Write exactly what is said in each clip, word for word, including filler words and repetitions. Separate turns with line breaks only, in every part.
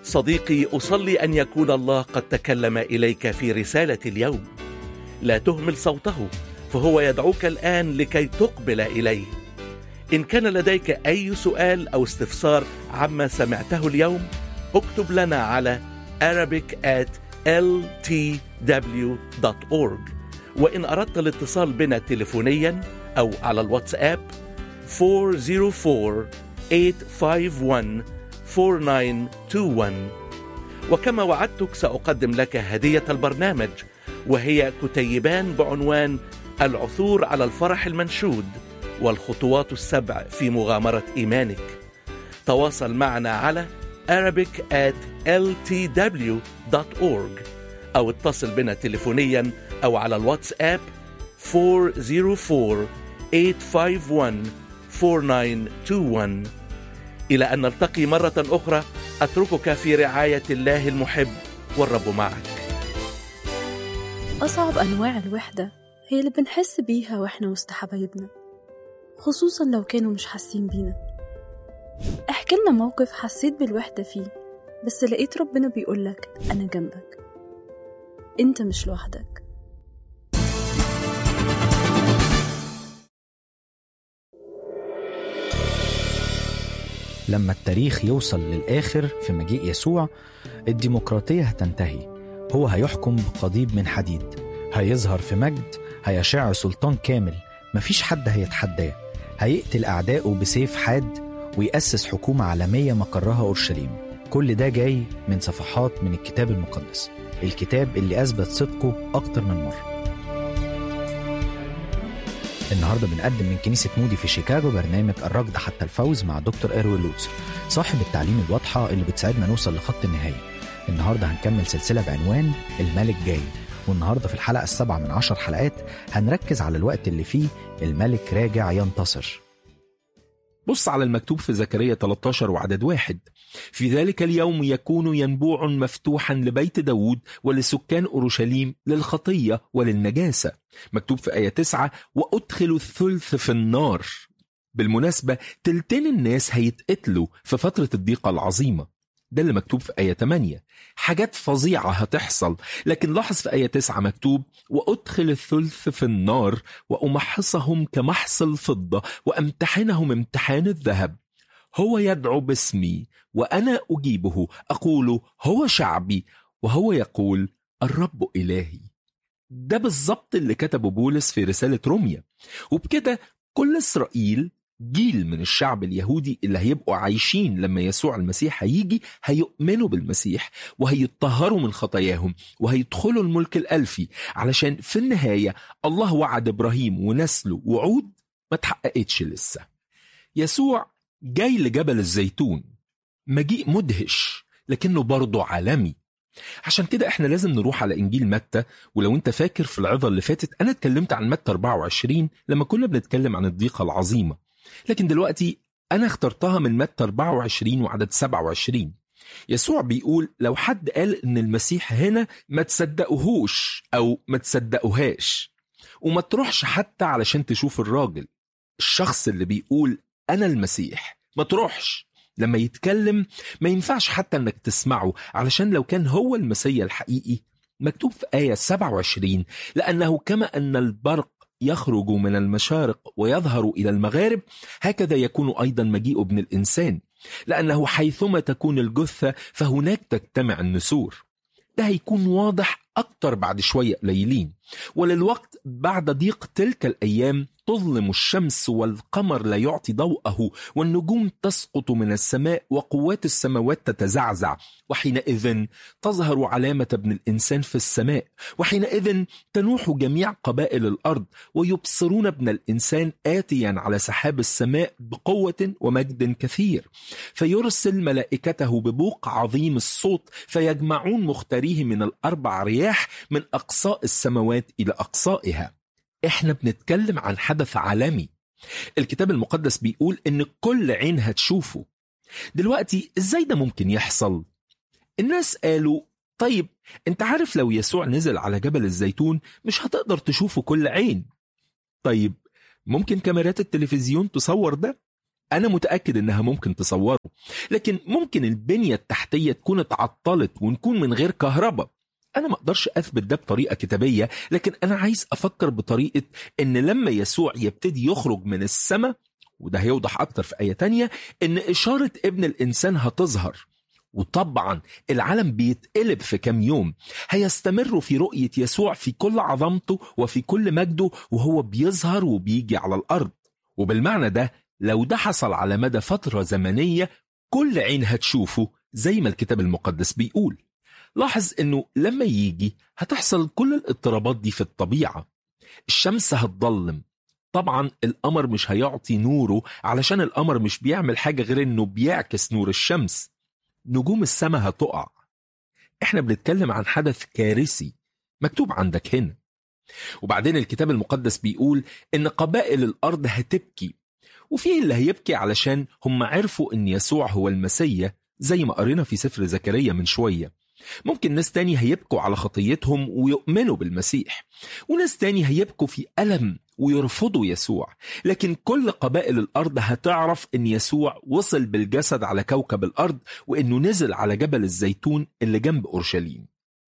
صديقي، أصلي أن يكون الله قد تكلم إليك في رسالة اليوم. لا تهمل صوته، فهو يدعوك الآن لكي تقبل إليه. إن كان لديك أي سؤال أو استفسار عما سمعته اليوم، اكتب لنا على arabic at l t w dot org. وإن أردت الاتصال بنا تليفونيا أو على الواتساب four zero four eight five one four nine two one. وكما وعدتك سأقدم لك هدية البرنامج، وهي كتيبان بعنوان العثور على الفرح المنشود والخطوات السبع في مغامرة إيمانك. تواصل معنا على arabic at l t w dot org أو اتصل بنا تليفونيا أو على الواتساب four zero four eight five one four nine two one. إلى أن نلتقي مرة أخرى، أتركك في رعاية الله المحب، والرب معك.
أصعب أنواع الوحدة هي اللي بنحس بيها وإحنا وسط حبايبنا، خصوصا لو كانوا مش حاسين بينا. احكي لنا موقف حسيت بالوحدة فيه، بس لقيت ربنا بيقولك أنا جنبك، أنت مش لوحدك.
لما التاريخ يوصل للآخر في مجيء يسوع، الديمقراطية هتنتهي. هو هيحكم بقضيب من حديد، هيظهر في مجد، هيشع سلطان كامل، مفيش حد هيتحداه. هيقتل أعدائه بسيف حاد ويأسس حكومة عالمية مقرها أورشليم. كل ده جاي من صفحات من الكتاب المقدس، الكتاب اللي أثبت صدقه أكتر من مرة. النهاردة بنقدم من كنيسة مودي في شيكاغو برنامج الركض حتى الفوز مع دكتور إيروين لوتس، صاحب التعليم الواضحة اللي بتساعدنا نوصل لخط النهاية. النهاردة هنكمل سلسلة بعنوان الملك جاي، والنهاردة في الحلقة السابعة من عشر حلقات هنركز على الوقت اللي فيه الملك راجع ينتصر.
بص على المكتوب في زكريا ثلاثة عشر وعدد واحد: في ذلك اليوم يكون ينبوع مفتوحا لبيت داود ولسكان أورشليم للخطية وللنجاسة. مكتوب في آية تسعة: وأدخل الثلث في النار. بالمناسبة تلتين الناس هيتقتلوا في فترة الضيقة العظيمة. ده اللي مكتوب في آية ثمانية. حاجات فظيعة هتحصل، لكن لاحظ في آية تسعة مكتوب: وأدخل الثلث في النار وأمحصهم كمحص الفضة وأمتحنهم امتحان الذهب. هو يدعو باسمي وأنا أجيبه، أقول هو شعبي، وهو يقول الرب إلهي. ده بالضبط اللي كتبه بولس في رسالة روميا. وبكده كل إسرائيل، جيل من الشعب اليهودي اللي هيبقوا عايشين لما يسوع المسيح هيجي، هيؤمنوا بالمسيح وهيتطهروا من خطاياهم وهيدخلوا الملك الألفي، علشان في النهاية الله وعد إبراهيم ونسله وعود ما تحققتش لسه. يسوع جاي لجبل الزيتون، مجيء مدهش لكنه برضه عالمي. عشان كده احنا لازم نروح على إنجيل متى. ولو انت فاكر في العظة اللي فاتت أنا اتكلمت عن متى أربعة وعشرين لما كنا بنتكلم عن الضيقة العظيمة، لكن دلوقتي أنا اخترتها من متى أربعة وعشرين وعدد سبعة وعشرين. يسوع بيقول لو حد قال إن المسيح هنا ما تصدقوهوش أو ما تصدقوهاش، وما تروحش حتى علشان تشوف الراجل الشخص اللي بيقول أنا المسيح، ما تروحش. لما يتكلم ما ينفعش حتى أنك تسمعه، علشان لو كان هو المسيح الحقيقي مكتوب في آية سبعة وعشرين: لأنه كما أن البرق يخرج من المشارق ويظهر إلى المغارب، هكذا يكون أيضا مجيء ابن الإنسان، لأنه حيثما تكون الجثة فهناك تجتمع النسور. ده هيكون واضح أكتر بعد شوية قليلين. وللوقت بعد ضيق تلك الأيام تظلم الشمس والقمر لا يعطي ضوءه، والنجوم تسقط من السماء وقوات السماوات تتزعزع، وحينئذ تظهر علامة ابن الإنسان في السماء، وحينئذ تنوح جميع قبائل الأرض ويبصرون ابن الإنسان آتيا على سحاب السماء بقوة ومجد كثير، فيرسل ملائكته ببوق عظيم الصوت فيجمعون مختاريه من الأربع رياح من أقصاء السماوات إلى أقصائها. إحنا بنتكلم عن حدث عالمي. الكتاب المقدس بيقول إن كل عين هتشوفه. دلوقتي إزاي ده ممكن يحصل؟ الناس قالوا طيب أنت عارف لو يسوع نزل على جبل الزيتون مش هتقدر تشوفه كل عين. طيب ممكن كاميرات التلفزيون تصور ده؟ أنا متأكد إنها ممكن تصوره، لكن ممكن البنية التحتية تكون اتعطلت ونكون من غير كهرباء. أنا ما أقدرش أثبت ده بطريقة كتابية، لكن أنا عايز أفكر بطريقة إن لما يسوع يبتدي يخرج من السماء، وده هيوضح أكتر في آية تانية، إن إشارة ابن الإنسان هتظهر. وطبعا العالم بيتقلب في كام يوم، هيستمروا في رؤية يسوع في كل عظمته وفي كل مجده وهو بيظهر وبيجي على الأرض. وبالمعنى ده لو ده حصل على مدى فترة زمنية، كل عين هتشوفه زي ما الكتاب المقدس بيقول. لاحظ انه لما يجي هتحصل كل الاضطرابات دي في الطبيعة. الشمس هتضلم، طبعا القمر مش هيعطي نوره علشان القمر مش بيعمل حاجة غير انه بيعكس نور الشمس. نجوم السماء هتقع. احنا بنتكلم عن حدث كارثي مكتوب عندك هنا. وبعدين الكتاب المقدس بيقول ان قبائل الارض هتبكي، وفيه اللي هيبكي علشان هم عرفوا ان يسوع هو المسيح زي ما قرينا في سفر زكريا من شوية. ممكن ناس تاني هيبكوا على خطيتهم ويؤمنوا بالمسيح، وناس تاني هيبكوا في ألم ويرفضوا يسوع. لكن كل قبائل الأرض هتعرف ان يسوع وصل بالجسد على كوكب الأرض، وانه نزل على جبل الزيتون اللي جنب أورشليم.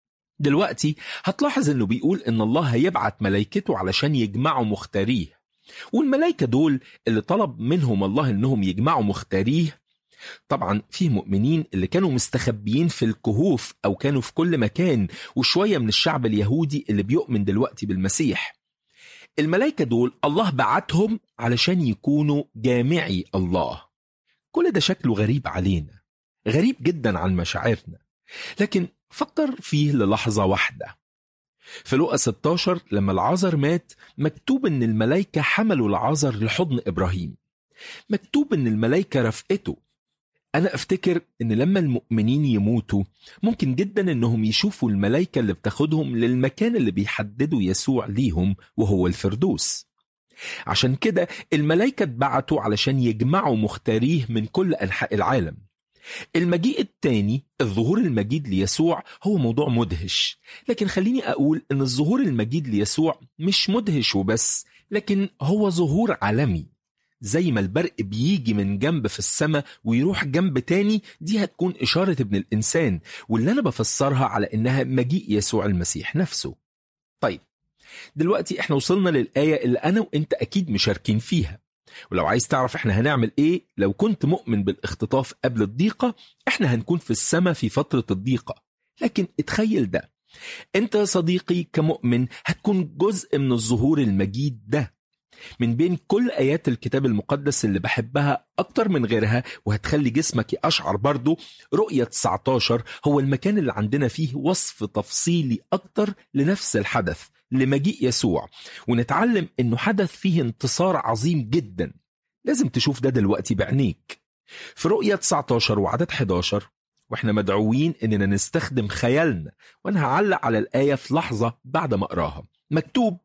دلوقتي هتلاحظ انه بيقول ان الله هيبعت ملايكته علشان يجمعوا مختاريه، والملايكة دول اللي طلب منهم الله انهم يجمعوا مختاريه. طبعا فيه مؤمنين اللي كانوا مستخبيين في الكهوف أو كانوا في كل مكان، وشوية من الشعب اليهودي اللي بيؤمن دلوقتي بالمسيح. الملائكة دول الله بعتهم علشان يكونوا جامعي الله. كل ده شكله غريب علينا، غريب جدا عن مشاعرنا، لكن فكر فيه للحظة واحدة. في لوقا ستة عشر لما العازر مات، مكتوب ان الملائكة حملوا العازر لحضن إبراهيم، مكتوب ان الملائكة رفقته. أنا أفتكر إن لما المؤمنين يموتوا ممكن جدا إنهم يشوفوا الملائكة اللي بتاخدهم للمكان اللي بيحددوا يسوع ليهم وهو الفردوس. عشان كده الملائكة اتبعتوا علشان يجمعوا مختاريه من كل أنحاء العالم. المجيء التاني، الظهور المجيد ليسوع، هو موضوع مدهش، لكن خليني أقول إن الظهور المجيد ليسوع مش مدهش وبس، لكن هو ظهور عالمي. زي ما البرق بيجي من جنب في السماء ويروح جنب تاني، دي هتكون إشارة ابن الإنسان، واللي أنا بفسرها على إنها مجيء يسوع المسيح نفسه. طيب دلوقتي احنا وصلنا للآية اللي أنا وإنت أكيد مشاركين فيها، ولو عايز تعرف احنا هنعمل إيه لو كنت مؤمن بالاختطاف قبل الضيقة، احنا هنكون في السماء في فترة الضيقة. لكن اتخيل ده، انت يا صديقي كمؤمن هتكون جزء من الظهور المجيد ده. من بين كل آيات الكتاب المقدس اللي بحبها أكتر من غيرها وهتخلي جسمك يقشعر برضو، رؤية تسعة عشر هو المكان اللي عندنا فيه وصف تفصيلي أكتر لنفس الحدث، لمجيء يسوع، ونتعلم إنه حدث فيه انتصار عظيم جدا. لازم تشوف ده دلوقتي بعينيك. في رؤية تسعة عشر وعدد أحد عشر، وإحنا مدعوين إننا نستخدم خيالنا، وأنا هعلق على الآية في لحظة بعد ما أقراها. مكتوب: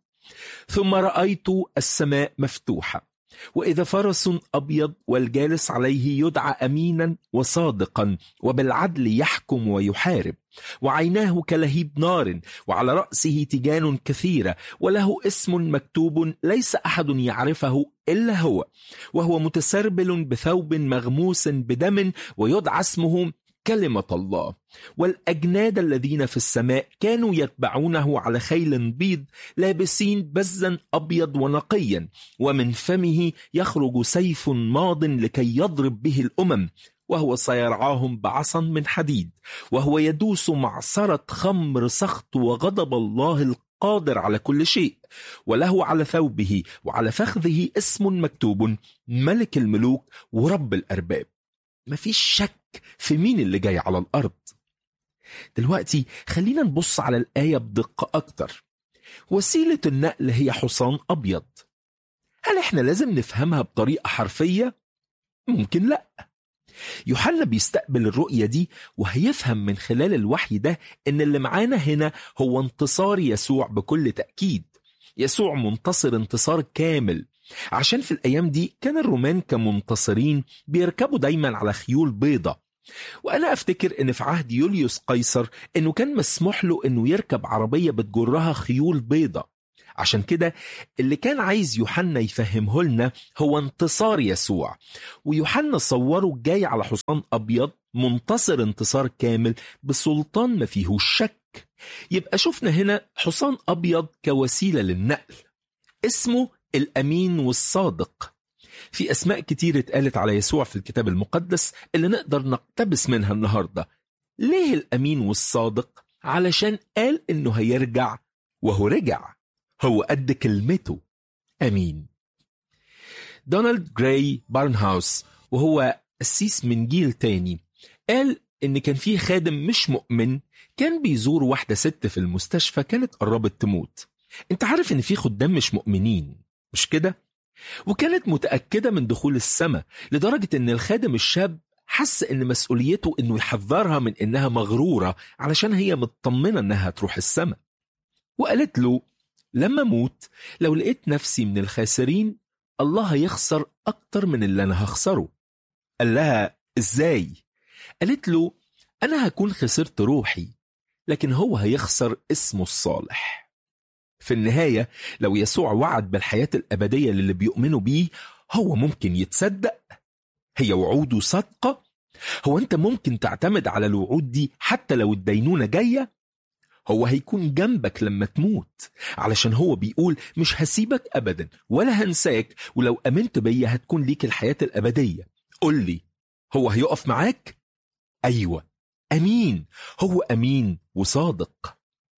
ثم رأيت السماء مفتوحة، وإذا فرس أبيض والجالس عليه يدعى أمينا وصادقا وبالعدل يحكم ويحارب، وعيناه كلهيب نار، وعلى رأسه تيجان كثيرة، وله اسم مكتوب ليس أحد يعرفه إلا هو، وهو متسربل بثوب مغموس بدم، ويدعى اسمه كلمة الله. والأجناد الذين في السماء كانوا يتبعونه على خيل بيض، لابسين بزا أبيض ونقيا، ومن فمه يخرج سيف ماض لكي يضرب به الأمم، وهو سيرعاهم بعصا من حديد، وهو يدوس معصرة خمر سخط وغضب الله القادر على كل شيء. وله على ثوبه وعلى فخذه اسم مكتوب: ملك الملوك ورب الأرباب. مفيش شك في مين اللي جاي على الأرض. دلوقتي خلينا نبص على الآية بدقة أكتر. وسيلة النقل هي حصان أبيض. هل إحنا لازم نفهمها بطريقة حرفية؟ ممكن لأ. يوحنا بيستقبل الرؤية دي وهيفهم من خلال الوحي ده إن اللي معانا هنا هو انتصار يسوع بكل تأكيد. يسوع منتصر انتصار كامل، عشان في الأيام دي كان الرومان كمنتصرين بيركبوا دايما على خيول بيضة. وأنا أفتكر إن في عهد يوليوس قيصر إنه كان مسموح له إنه يركب عربية بتجرها خيول بيضة. عشان كده اللي كان عايز يوحنا يفهمه لنا هو انتصار يسوع، ويوحنا صوره جاي على حصان أبيض منتصر انتصار كامل بسلطان ما فيهوش شك. يبقى شفنا هنا حصان أبيض كوسيلة للنقل، اسمه الأمين والصادق. في أسماء كتير اتقالت على يسوع في الكتاب المقدس اللي نقدر نقتبس منها النهاردة. ليه الأمين والصادق؟ علشان قال إنه هيرجع، وهو رجع، هو قد كلمته، أمين. دونالد جراي بارنهاوس وهو قسيس من جيل تاني قال إن كان فيه خادم مش مؤمن كان بيزور واحدة ست في المستشفى كانت قربت تموت. انت عارف إن فيه خدام مش مؤمنين، مش كده؟ وكانت متأكدة من دخول السماء لدرجة إن الخادم الشاب حس إن مسؤوليته إنه يحذرها من إنها مغرورة علشان هي مطمنة إنها تروح السماء. وقالت له لما موت لو لقيت نفسي من الخاسرين الله هيخسر أكتر من اللي أنا هخسره. قال لها إزاي؟ قالت له أنا هكون خسرت روحي لكن هو هيخسر اسمه الصالح. في النهاية لو يسوع وعد بالحياة الأبدية للي بيؤمنوا بيه هو ممكن يتصدق؟ هي وعوده صادقة؟ هو أنت ممكن تعتمد على الوعود دي حتى لو الدينونة جاية؟ هو هيكون جنبك لما تموت علشان هو بيقول مش هسيبك أبدا ولا هنساك، ولو أمنت بيا هتكون ليك الحياة الأبدية. قل لي هو هيقف معاك؟ أيوة، أمين، هو أمين وصادق.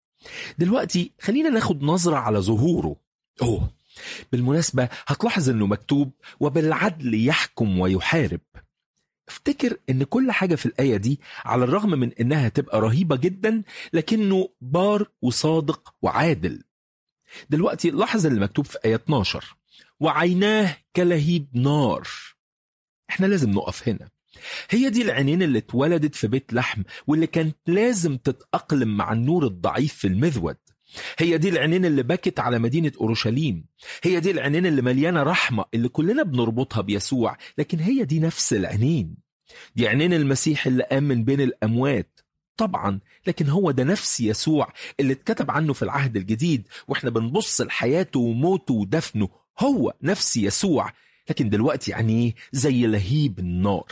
دلوقتي خلينا ناخد نظرة على ظهوره. أوه بالمناسبة هتلاحظ أنه مكتوب وبالعدل يحكم ويحارب. افتكر أن كل حاجة في الآية دي على الرغم من أنها تبقى رهيبة جدا لكنه بار وصادق وعادل. دلوقتي لاحظ اللي مكتوب في آية اتناشر وعيناه كلهيب نار. احنا لازم نقف هنا. هي دي العينين اللي اتولدت في بيت لحم واللي كانت لازم تتأقلم مع النور الضعيف في المذود. هي دي العينين اللي بكت على مدينة أورشليم. هي دي العينين اللي مليانة رحمة اللي كلنا بنربطها بيسوع، لكن هي دي نفس العينين. دي عينين المسيح اللي قام من بين الأموات طبعا، لكن هو ده نفس يسوع اللي اتكتب عنه في العهد الجديد واحنا بنبص لحياته وموته ودفنه. هو نفس يسوع، لكن دلوقتي عينيه زي لهيب النار.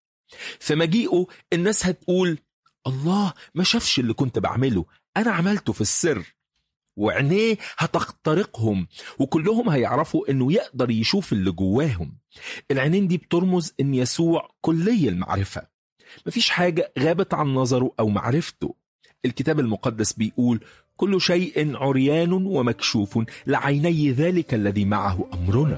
في مجيئه الناس هتقول الله ما شافش اللي كنت بعمله، أنا عملته في السر. وعينيه هتخترقهم وكلهم هيعرفوا انه يقدر يشوف اللي جواهم. العينين دي بترمز ان يسوع كلي المعرفة، مفيش حاجة غابت عن نظره او معرفته. الكتاب المقدس بيقول كل شيء عريان ومكشوف لعيني ذلك الذي معه أمرنا.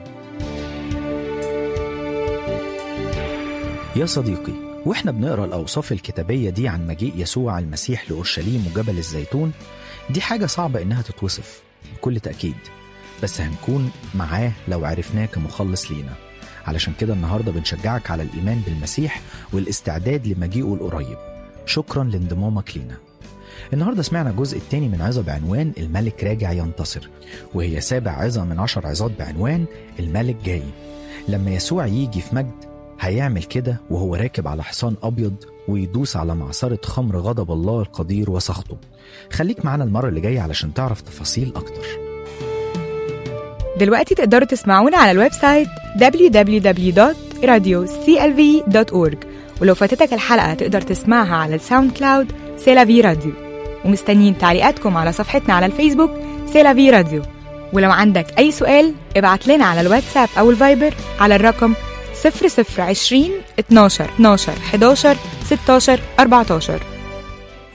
يا صديقي، واحنا بنقرأ الأوصاف الكتابية دي عن مجيء يسوع المسيح لأورشليم وجبل الزيتون، دي حاجة صعبة إنها تتوصف بكل تأكيد، بس هنكون معاه لو عرفناه كمخلص لينا. علشان كده النهاردة بنشجعك على الإيمان بالمسيح والاستعداد لمجيئه القريب. شكرا لانضمامك لينا. النهاردة سمعنا الجزء الثاني من عظة بعنوان الملك راجع ينتصر، وهي سابع عظة من عشر عظات بعنوان الملك جاي. لما يسوع يجي في مجد هيعمل كده وهو راكب على حصان أبيض ويدوس على معصرة خمر غضب الله القدير وسخطه. خليك معنا المرة اللي جاية علشان تعرف تفاصيل أكتر.
دلوقتي تقدروا تسمعونا على الويب سايت دبليو دبليو دبليو دوت راديو سي إل في دوت أورج، ولو فاتتك الحلقة تقدر تسمعها على الساوند كلاود سيلافي راديو. ومستنيين تعليقاتكم على صفحتنا على الفيسبوك سيلافي راديو. ولو عندك أي سؤال ابعت لنا على الواتساب أو الفايبر على الرقم صفر صفر عشرين اتناشر اتناشر حداشر ستاشر أربعتاشر.